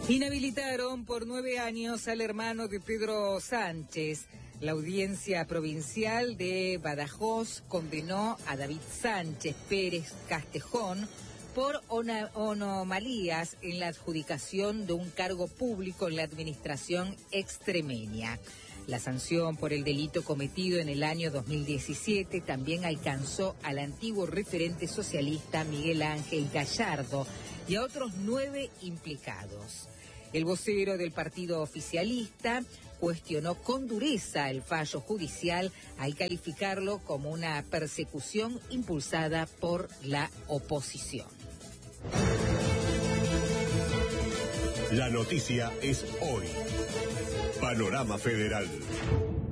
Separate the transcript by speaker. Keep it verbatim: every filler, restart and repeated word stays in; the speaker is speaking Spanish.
Speaker 1: Inhabilitaron por nueve años al hermano de Pedro Sánchez. La audiencia provincial de Badajoz condenó a David Sánchez Pérez Castejón por anomalías en la adjudicación de un cargo público en la administración extremeña. La sanción por el delito cometido en el año dos mil diecisiete también alcanzó al antiguo referente socialista Miguel Ángel Gallardo y a otros nueve implicados. El vocero del partido oficialista cuestionó con dureza el fallo judicial al calificarlo como una persecución impulsada por la oposición.
Speaker 2: La noticia es hoy. Panorama Federal.